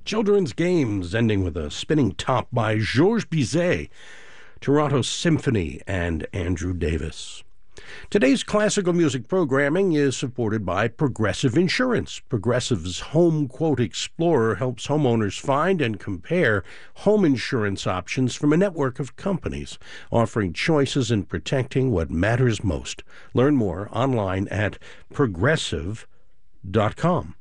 Children's Games, ending with a spinning top by Georges Bizet, Toronto Symphony, and Andrew Davis. Today's classical music programming is supported by Progressive Insurance. Progressive's Home Quote Explorer helps homeowners find and compare home insurance options from a network of companies, offering choices and protecting what matters most. Learn more online at progressive.com.